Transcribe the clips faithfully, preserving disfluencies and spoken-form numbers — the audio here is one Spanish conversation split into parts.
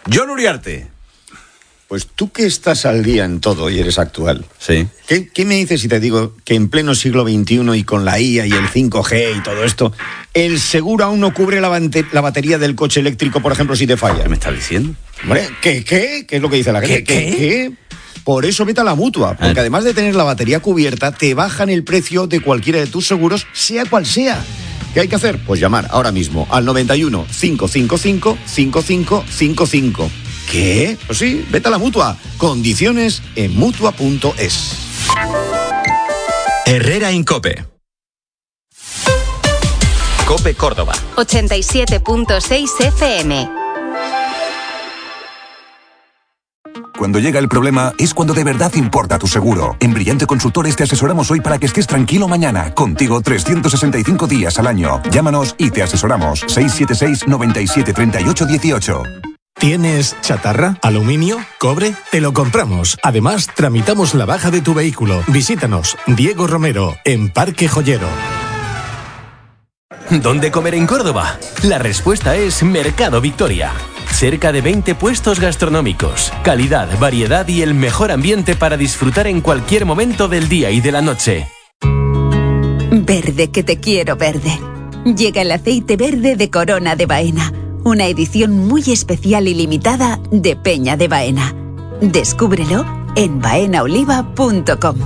John Uriarte. Pues tú que estás al día en todo y eres actual. Sí. ¿Qué, qué me dices si te digo que en pleno siglo veintiuno y con la I A y el cinco G y todo esto, el seguro aún no cubre la, bante- la batería del coche eléctrico, por ejemplo, si te falla? ¿Qué me estás diciendo? Hombre, ¿qué, qué? ¿Qué es lo que dice la gente? ¿Qué, qué? ¿Qué? Por eso vete a la Mutua, porque además de tener la batería cubierta, te bajan el precio de cualquiera de tus seguros, sea cual sea. ¿Qué hay que hacer? Pues llamar ahora mismo al noventa y uno, cinco cinco cinco, cinco cinco cinco cinco. ¿Qué? Pues sí, vete a la Mutua. Condiciones en mutua punto es. Herrera en COPE. COPE Córdoba. ochenta y siete punto seis F M. Cuando llega el problema es cuando de verdad importa tu seguro. En Brillante Consultores te asesoramos hoy para que estés tranquilo mañana. Contigo trescientos sesenta y cinco días al año. Llámanos y te asesoramos. seis siete seis, noventa y siete, treinta y ocho dieciocho. ¿Tienes chatarra? ¿Aluminio? ¿Cobre? Te lo compramos. Además, tramitamos la baja de tu vehículo. Visítanos, Diego Romero, en Parque Joyero. ¿Dónde comer en Córdoba? La respuesta es Mercado Victoria. Cerca de veinte puestos gastronómicos, calidad, variedad y el mejor ambiente para disfrutar en cualquier momento del día y de la noche. Verde que te quiero verde. Llega el aceite verde de Corona de Baena. Una edición muy especial y limitada de Peña de Baena. Descúbrelo en baena oliva punto com.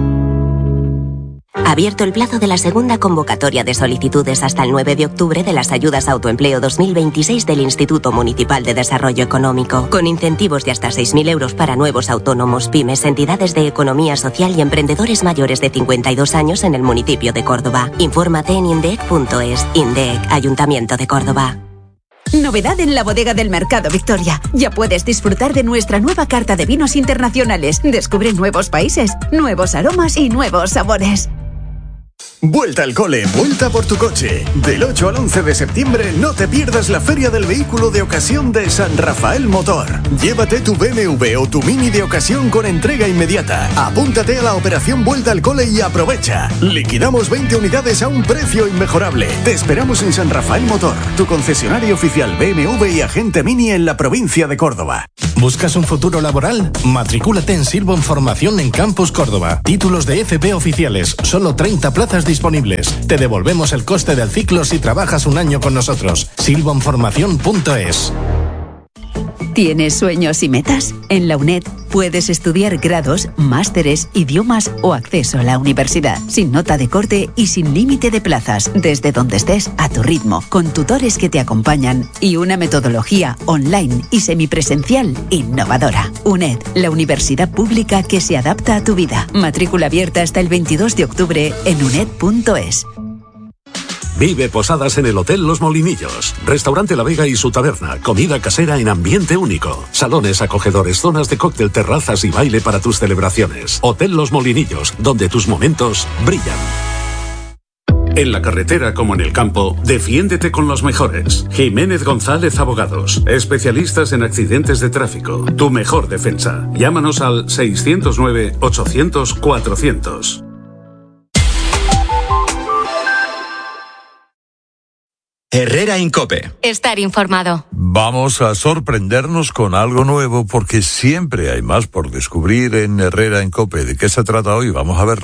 Abierto el plazo de la segunda convocatoria de solicitudes hasta el nueve de octubre de las ayudas a autoempleo dos mil veintiséis del Instituto Municipal de Desarrollo Económico, con incentivos de hasta seis mil euros para nuevos autónomos, pymes, entidades de economía social y emprendedores mayores de cincuenta y dos años en el municipio de Córdoba. Infórmate en indec punto es. INDEC, Ayuntamiento de Córdoba. Novedad en la bodega del Mercado Victoria. Ya puedes disfrutar de nuestra nueva carta de vinos internacionales. Descubre nuevos países, nuevos aromas y nuevos sabores. Vuelta al cole, vuelta por tu coche. Del ocho al once de septiembre no te pierdas la Feria del Vehículo de Ocasión de San Rafael Motor. Llévate tu B M W o tu Mini de ocasión con entrega inmediata. Apúntate a la operación Vuelta al Cole y aprovecha. Liquidamos veinte unidades a un precio inmejorable. Te esperamos en San Rafael Motor, tu concesionario oficial B M W y agente Mini en la provincia de Córdoba. ¿Buscas un futuro laboral? Matricúlate en Silbon Formación en Campus Córdoba. Títulos de F P oficiales, solo treinta plazas disponibles. Te devolvemos el coste del ciclo si trabajas un año con nosotros. silbon formación punto es. ¿Tienes sueños y metas? En la UNED puedes estudiar grados, másteres, idiomas o acceso a la universidad, sin nota de corte y sin límite de plazas, desde donde estés, a tu ritmo, con tutores que te acompañan y una metodología online y semipresencial innovadora. UNED, la universidad pública que se adapta a tu vida. Matrícula abierta hasta el veintidós de octubre en uned punto es. Vive posadas en el Hotel Los Molinillos. Restaurante La Vega y su taberna. Comida casera en ambiente único. Salones acogedores, zonas de cóctel, terrazas y baile para tus celebraciones. Hotel Los Molinillos, donde tus momentos brillan. En la carretera como en el campo, defiéndete con los mejores. Jiménez González Abogados, especialistas en accidentes de tráfico. Tu mejor defensa. Llámanos al seiscientos nueve, ochocientos, cuatrocientos. Herrera en COPE. Estar informado. Vamos a sorprendernos con algo nuevo porque siempre hay más por descubrir en Herrera en COPE. ¿De qué se trata hoy? Vamos a verlo.